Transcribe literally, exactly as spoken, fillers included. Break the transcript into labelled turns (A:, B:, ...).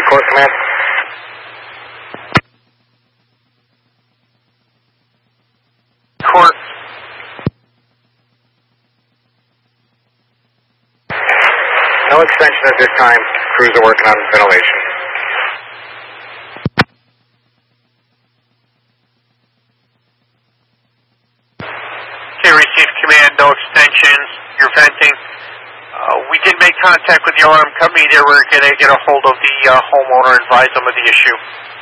A: Court Command.
B: Court.
A: No extension at this time. Crews are working on ventilation.
B: Okay, received command, no extensions. You're venting. Uh, we did make contact with the alarm company. They were going to get a hold of the uh, homeowner and advise them of the issue.